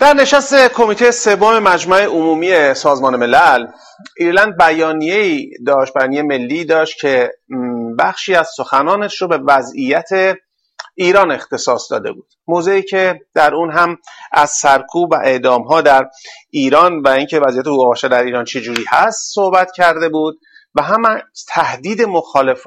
در نشست کمیته سوم مجمع عمومی سازمان ملل، ایرلند بیانیه ملی داشت که بخشی از سخنانش رو به وضعیت ایران اختصاص داده بود. موضعی که در اون هم از سرکوب و اعدام‌ها در ایران و اینکه وضعیت حقوق بشر در ایران چجوری هست صحبت کرده بود و هم تهدید مخالفان